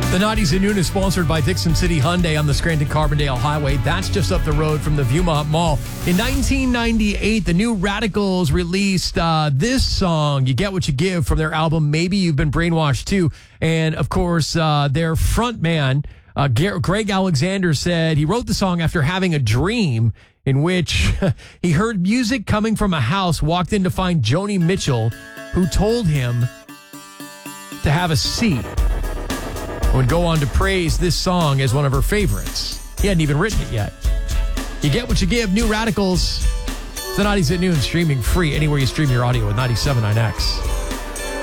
The 90s at Noon is sponsored by Dixon City Hyundai on the Scranton-Carbondale Highway. That's just up the road from the Viewmont Mall. In 1998, the New Radicals released this song, You Get What You Give, from their album Maybe You've Been Brainwashed Too. And, of course, their frontman, Greg Alexander, said he wrote the song after having a dream in which he heard music coming from a house, walked in to find Joni Mitchell, who told him to have a seat. Would go on to praise this song as one of her favorites. He hadn't even written it yet. You Get What You Give, New Radicals. The 90s at Noon, streaming free anywhere you stream your audio with 97.9X.